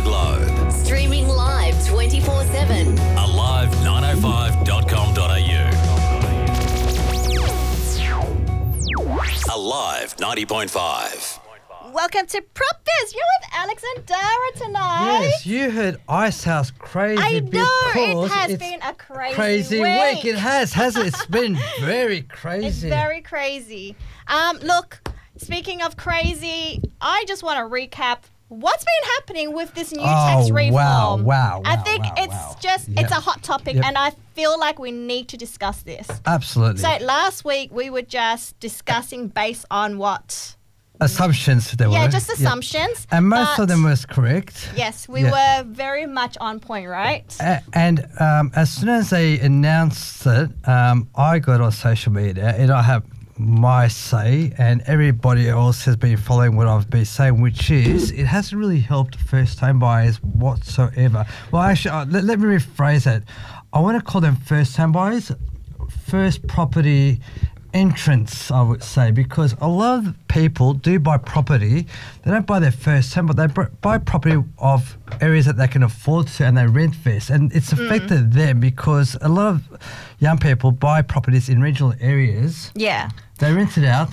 globe. Streaming live 24/7. Alive905.com.au. Alive 90.5. Welcome to Prop Biz. You're with Alex and Dara tonight. Yes, you heard Icehouse crazy I know, because it has it's been a crazy week. It has, hasn't it? It's been very It's crazy. very crazy. Look, speaking of crazy, I just want to recap what's been happening with this new tax reform. wow, I think wow, it's wow. just, Yep. it's a hot topic Yep. and I feel like we need to discuss this. Absolutely. So last week we were just discussing based on what? Assumptions there were. Yeah, just Yep. assumptions. And most but of them was correct. Yes, we Yeah. were very much on point, right? And as soon as they announced it, I got on social media and I have my say, and everybody else has been following what I've been saying, which is it hasn't really helped first-time buyers whatsoever. Well, actually, let me rephrase that. I want to call them first-time buyers, first property entrants, I would say, because a lot of people do buy property. They don't buy their first home, but they buy property of areas that they can afford to, and they rent first. And it's affected them because a lot of young people buy properties in regional areas. Yeah. They rent it out.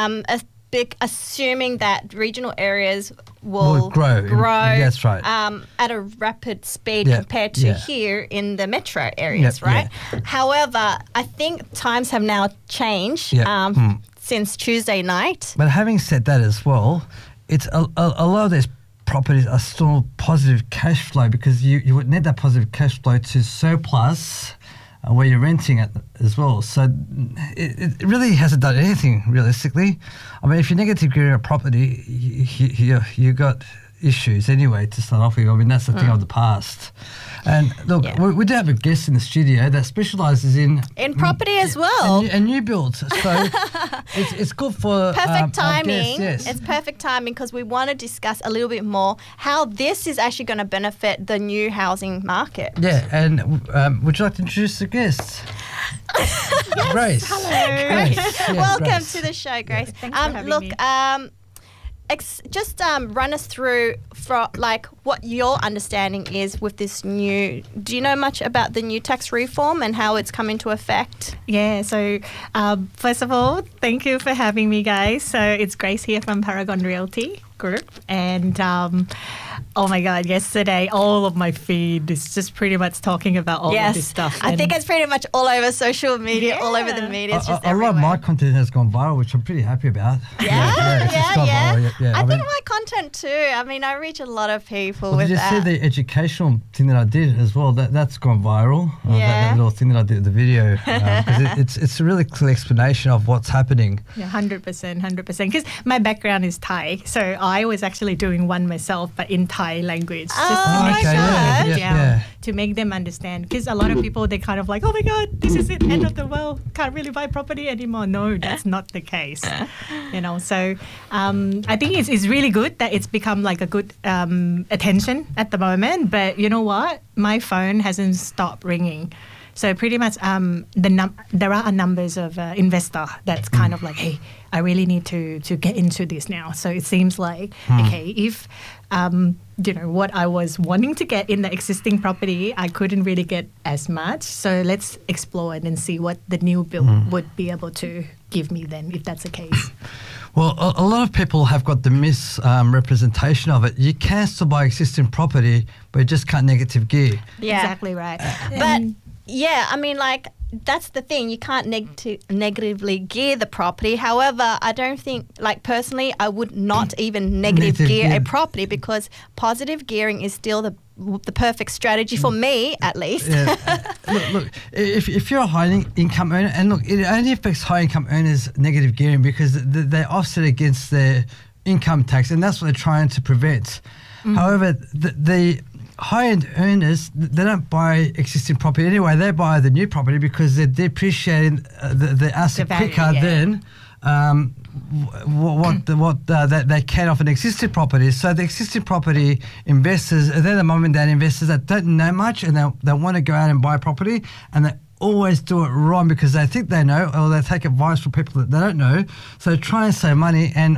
Assuming that regional areas will grow. That's right. At a rapid speed Yeah, compared to yeah. here in the metro areas, Yep, right? yeah. However, I think times have now changed Yeah, since Tuesday night. But having said that as well, it's a lot of these properties are still positive cash flow because you would need that positive cash flow to surplus where you're renting it as well. So it really hasn't done anything realistically. I mean, if you're negative gearing a property, you got issues anyway to start off with. I mean, that's the thing of the past. And look, Yeah. we do have a guest in the studio that specialises in property as well. and new builds. So it's good for Perfect our timing. guests, yes. It's perfect timing because we want to discuss a little bit more how this is actually going to benefit the new housing market. Yeah, and would you like to introduce the guests? Grace. Hello. Grace. Yeah, Welcome Grace. to the show, Grace. Thanks for having look, me. just run us through for like what your understanding is with this new. Do you know much about the new tax reform and how it's come into effect? Yeah, so first of all, thank you for having me, guys. So it's Grace here from Paragon Realty Group. And oh my God, yesterday all of my feed is just pretty much talking about all of this stuff. I think it's pretty much all over social media, all over the Yeah. media. It's just A lot of my everywhere. content has gone viral, which I'm pretty happy about. Yeah, it's just gone viral, yeah. I mean, think my content too. I mean, I reach a lot of people well, with did you see that. the educational thing that I did as well? That's gone viral. Yeah. That little thing that I did, the video. Because it's a really clear explanation of what's happening. Yeah, 100%. Because my background is Thai. So I was actually doing one myself, but in Thai language. Oh just to my make God. sure Yeah, down, yeah. to make them understand. Because a lot of people, they kind of like, oh my God, this is it, end of the world. Can't really buy property anymore. No, that's not the case. So I think it's really good that it's become like a good attention at the moment. But you know what? My phone hasn't stopped ringing. So pretty much there are numbers of investor that's kind of like, hey, I really need to get into this now. So it seems like, okay, if what I was wanting to get in the existing property, I couldn't really get as much. So let's explore it and see what the new build would be able to give me then, if that's the case. Well, a lot of people have got the misrepresentation of it. You can still buy existing property, but you just can't negative gear. Yeah. Exactly right. But yeah, I mean, like, that's the thing. You can't negatively gear the property. However, I don't think, like, personally, I would not even negative gear a property because positive gearing is still the perfect strategy for me, at least. Yeah. Look, if you're a high income earner, and look, it only affects high income earners negative gearing because they offset against their income tax, and that's what they're trying to prevent. However, the high-end earners, they don't buy existing property anyway. They buy the new property because they're depreciating the asset The value, quicker than what they can off an existing property. So the existing property investors, they're the mum and dad investors that don't know much and they want to go out and buy property, and they always do it wrong because they think they know, or they take advice from people that they don't know. So try and save money, and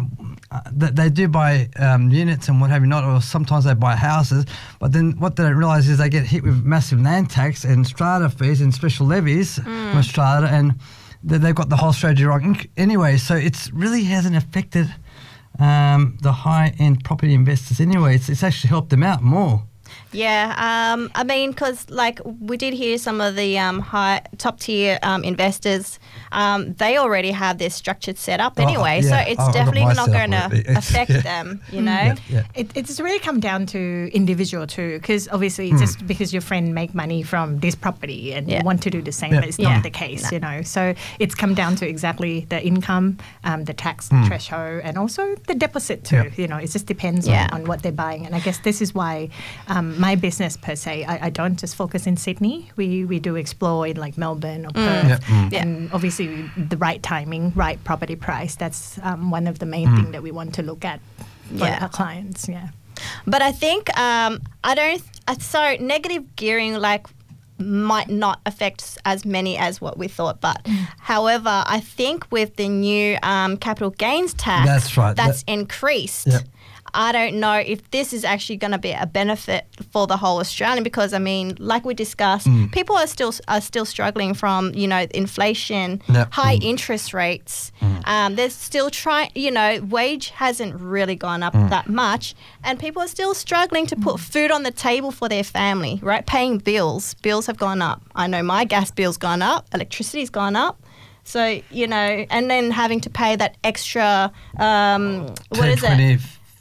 they do buy units and what have you not, or sometimes they buy houses. But then what they don't realise is they get hit with massive land tax and strata fees and special levies from strata, and they've got the whole strategy wrong anyway. So it's really hasn't affected the high-end property investors anyway. It's actually helped them out more. Yeah, I mean, because like we did hear some of the top tier investors, they already have this structured set up anyway, so it's definitely not going to affect them, you know. It's really come down to individual too, because obviously just because your friend make money from this property and you want to do the same, but it's not the case, you know. So it's come down to exactly the income, the tax threshold, and also the deposit too. You know, it just depends on what they're buying, and I guess this is why. My business per se, I don't just focus in Sydney. We do explore in like Melbourne or Perth, and obviously the right timing, right property price. That's one of the main things that we want to look at for our clients. Yeah, but I think so negative gearing like might not affect as many as what we thought, but however, I think with the new capital gains tax, that's increased. I don't know if this is actually going to be a benefit for the whole Australian, because I mean, like we discussed, people are still struggling from, you know, inflation, high interest rates. They're still trying, you know, wage hasn't really gone up that much, and people are still struggling to put food on the table for their family, right? Paying bills have gone up. I know my gas bill's gone up, electricity's gone up. So, you know, and then having to pay that extra, what is it?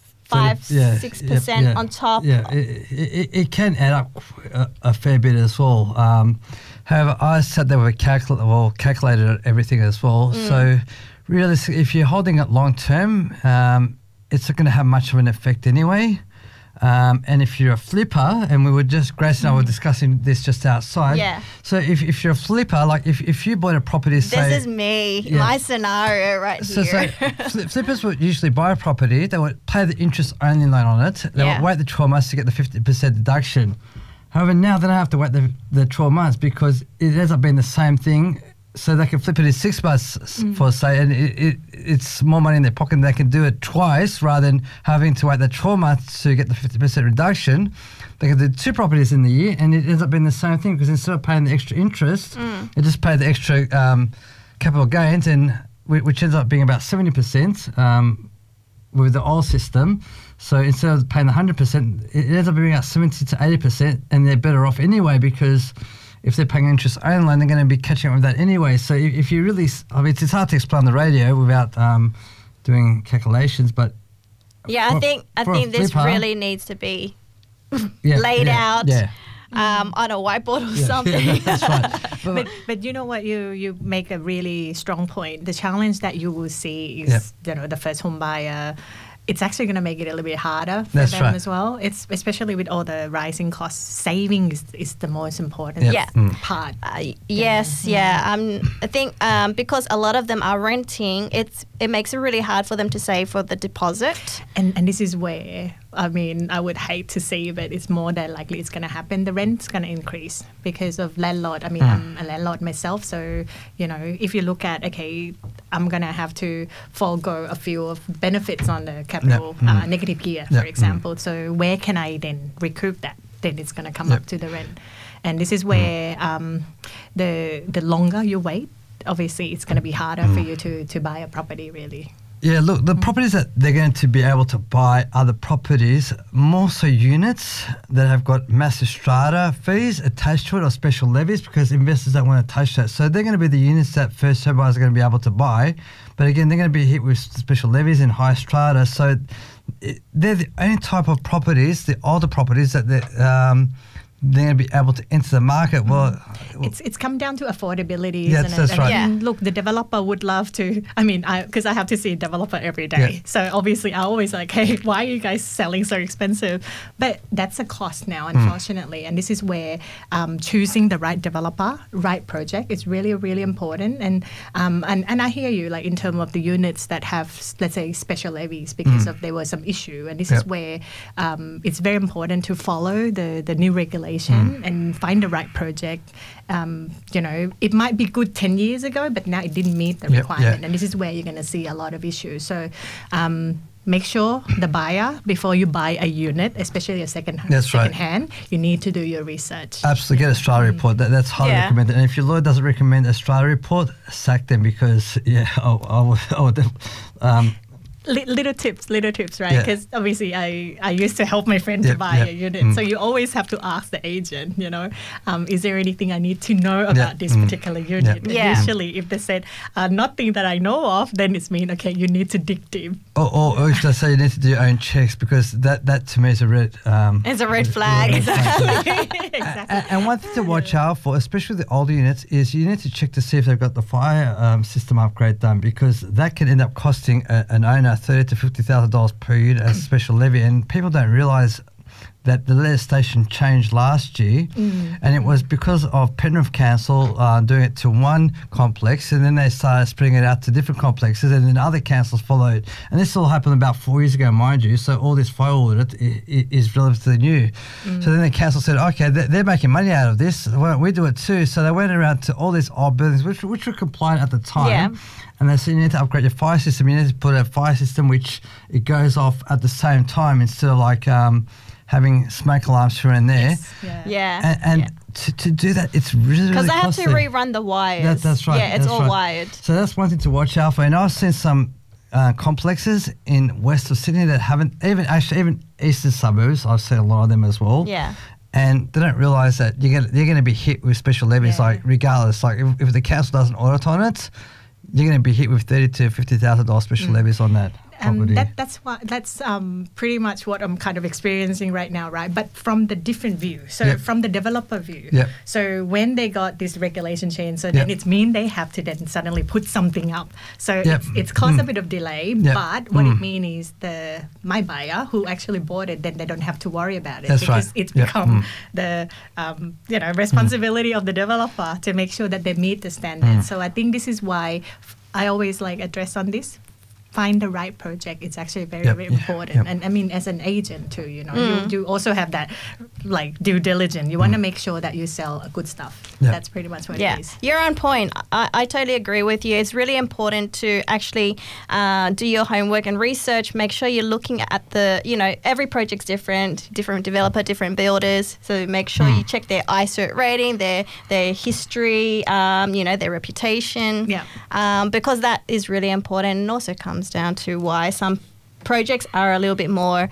5-6% on top. Yeah, it can add up a fair bit as well. However, I sat there with a calculated everything as well. So realistically, if you're holding it long term, it's not going to have much of an effect anyway. And if you're a flipper, and Grace and I were discussing this just outside. Yeah. So if you're a flipper, like if you bought a property, say... This is me, my scenario right here. So flippers would usually buy a property, they would pay the interest-only loan on it, they would wait the 12 months to get the 50% deduction. However, now they don't have to wait the 12 months because it ends up being the same thing. So they can flip it in 6 months for say, and it's more money in their pocket, and they can do it twice rather than having to wait the 12 months to get the 50% reduction. They can do 2 properties in the year, and it ends up being the same thing because instead of paying the extra interest, they just pay the extra capital gains, and which ends up being about 70% with the old system. So instead of paying the 100%, it ends up being about 70 to 80%, and they're better off anyway because if they're paying interest only, they're going to be catching up with that anyway. So if you really, I mean, it's hard to explain on the radio without doing calculations, but I think this really needs to be laid out on a whiteboard or something. That's right. But you know what, you make a really strong point. The challenge that you will see is you know, the first home buyer. It's actually going to make it a little bit harder for them as well. It's especially with all the rising costs. Saving is the most important part. I think because a lot of them are renting, it makes it really hard for them to save for the deposit. And this is where, I mean, I would hate to see, but it's more than likely it's going to happen. The rent's going to increase because of landlord. I mean, I'm a landlord myself, so, you know, if you look at, okay, I'm going to have to forego a few of benefits on the capital negative gear, for example. So where can I then recoup that? Then it's going to come up to the rent. And this is where the longer you wait, obviously it's going to be harder for you to buy a property, really. Yeah, look, the properties that they're going to be able to buy are the properties, more so units that have got massive strata fees attached to it or special levies, because investors don't want to touch that. So they're going to be the units that first home buyers are going to be able to buy. But again, they're going to be hit with special levies and high strata. So they're the only type of properties, the older properties, that they're going to be able to enter the market. Well, it's come down to affordability, yes, isn't it? That's right. And look, the developer would love to. I mean, because I have to see a developer every day. So obviously, I always like, hey, why are you guys selling so expensive? But that's a cost now, unfortunately. And this is where choosing the right developer, right project is really, really important. And I hear you, like in terms of the units that have, let's say, special levies because of there was some issue. And this is where it's very important to follow the new regulations. And find the right project. You know, it might be good 10 years ago, but now it didn't meet the requirement. And this is where you're going to see a lot of issues. So make sure the buyer, before you buy a unit, especially a second That's right. hand, you need to do your research. Absolutely, get a Strata report. That's highly Yeah. recommended. And if your lawyer doesn't recommend a Strata report, sack them because I would Little tips, right? Yeah. Because obviously I used to help my friend to Yep, buy yep. a unit. So you always have to ask the agent, is there anything I need to know about Yeah, this particular unit? And Yeah. usually if they said, nothing that I know of, then it's mean, okay, you need to dig deep. or if they say you need to do your own checks because that to me is a red. It's a red flag. Exactly. And one thing to watch out for, especially the older units, is you need to check to see if they've got the fire system upgrade done because that can end up costing an owner $30,000 to $50,000 per unit as a special levy, and people don't realise that the legislation changed last year, and it was because of Penrith Council doing it to one complex, and then they started spreading it out to different complexes, and then other councils followed. And this all happened about 4 years ago, mind you. So all this fire audit is relatively new. So then the council said, okay, they're making money out of this. Why don't we do it too? So they went around to all these old buildings, which were compliant at the time. Yeah. And they said you need to upgrade your fire system. You need to put a fire system which it goes off at the same time instead of like having smoke alarms here and there. Yeah. And to do that, it's really Because they have costly. to rerun the wires. That's right. Yeah, it's that's all right. wired. So that's one thing to watch out for. And I've seen some complexes in west of Sydney that haven't, even eastern suburbs, I've seen a lot of them as well. Yeah. And they don't realise that they're going to be hit with special levies, Yeah. like regardless. Like if the council doesn't audit on it, you're going to be hit with $30,000 to $50,000 special levies on that property. That's pretty much what I'm kind of experiencing right now, right? But from the different view. So Yep. from the developer view. Yep. So when they got this regulation change, so then Yep. it's mean they have to then suddenly put something up. So Yep. it's caused a bit of delay, Yep. but what it means is my buyer who actually bought it, then they don't have to worry about it That's because right. it's Yep. become the responsibility of the developer to make sure that they meet the standards. So I think this is why I always address on this. Find the right project. It's actually very, Yep. very Yeah. important. Yep. And I mean, as an agent too, you also have that due diligence. You want to make sure that you sell good stuff. Yeah. That's pretty much what Yeah, it is. you're on point. I totally agree with you. It's really important to actually do your homework and research. Make sure you're looking at every project's different developer, different builders. So make sure you check their ICERT rating, their history, their reputation. Yeah. Because that is really important, and also comes down to why some projects are a little bit more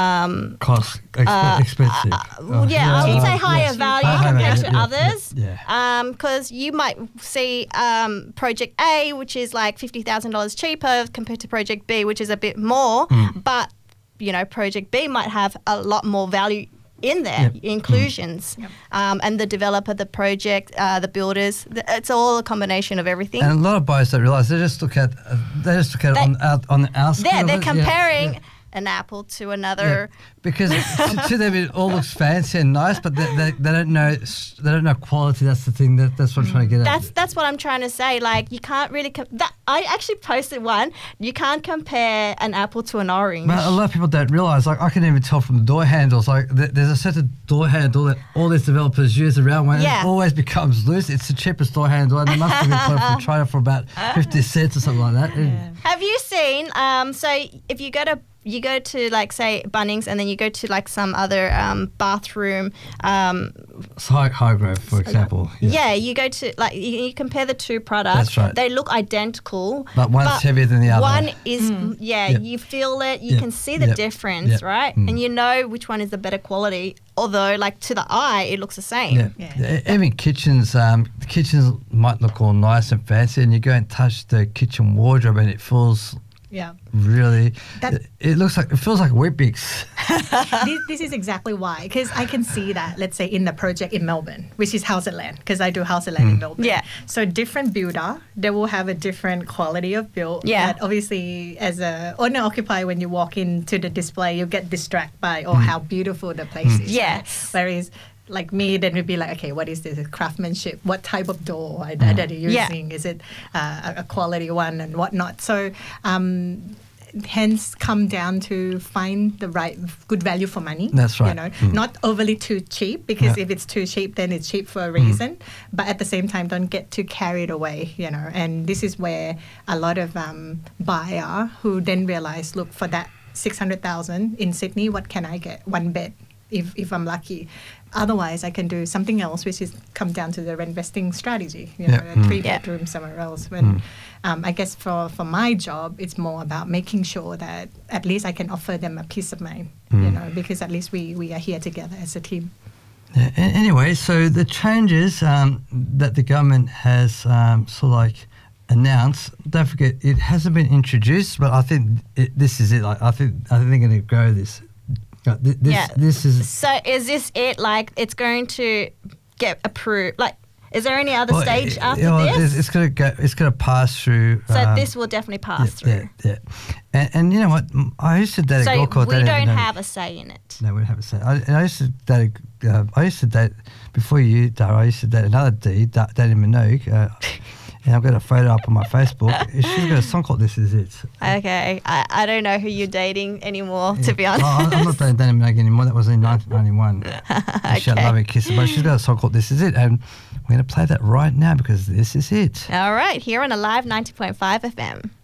Expensive. I would say higher value Higher compared value, to yeah, others. yeah. Because you might see Project A, which is like $50,000 cheaper compared to Project B, which is a bit more. But, Project B might have a lot more value in there, Yep. inclusions. And the developer, the project, the builders, it's all a combination of everything. And a lot of buyers don't realise they just look at it on the outskirts. They're of it. comparing Yeah. an apple to another. Because to them it all looks fancy and nice, but they don't know quality. That's the thing. That's what I'm trying to get at. That's what I'm trying to say. Like, you can't really. I actually posted one. You can't compare an apple to an orange. But a lot of people don't realise. Like, I can even tell from the door handles. Like, there's a certain door handle that all these developers use around when Yeah. it always becomes loose. It's the cheapest door handle, and they must have been put it from China for about 50 cents or something like that. Have you seen? So if you go to like say Bunnings, and then you go to like some other bathroom. It's Highgrove, for example. Yeah, you go to like you compare the two products. That's right. They look identical, But one's heavier than the other. One is Yep. you feel it, you Yep. can see the Yep. difference, Yep. right? And you know which one is the better quality. Although, like to the eye, it looks the same. Even kitchens, the kitchens might look all nice and fancy, and you go and touch the kitchen wardrobe, and it feels really. It feels like Weet-Bix. This is exactly why, because I can see that, let's say, in the project in Melbourne, which is House and Land, because I do House and Land in Melbourne. Yeah. So different builder, they will have a different quality of build. Yeah. But obviously, as a owner-occupier, when you walk into the display, you get distracted by, how beautiful the place is. Yes. Right? Whereas, like me, then we'd be like, okay, what is this craftsmanship? What type of door that you're using? Is it a quality one and whatnot? So, hence come down to find the right good value for money. That's right. Not overly too cheap, because if it's too cheap, then it's cheap for a reason. But at the same time, don't get too carried away. And this is where a lot of buyer who then realize, look, for that 600,000 in Sydney, what can I get? One bed, if I'm lucky. Otherwise, I can do something else, which is come down to the investing strategy. You know, Yeah. a 3-bedroom somewhere else. When I guess for my job, it's more about making sure that at least I can offer them a peace of mind. You know, because at least we are here together as a team. Yeah. Anyway, so the changes that the government has sort of like announced, don't forget, it hasn't been introduced, but I think this is it. Like I think they're going to grow this. This is. So is this it? Like it's going to get approved? Like, is there any other stage after this? It's going to go. It's going to pass through. So this will definitely pass through. Yeah. And you know what? I used to date a girl called. So we don't have a say in it. No, we don't have a say. I used to date. I used to date before you, Dara. I used to date another D, Danny Minogue. And I've got a photo up on my Facebook. She's got a song called "This Is It." Okay, I don't know who you're dating anymore, to be honest. I'm not dating Danny Minogue anymore. That was in 1991. She had Love and Kiss, but she's got a song called "This Is It," and we're going to play that right now because this is it. All right, here on Alive 90.5 FM.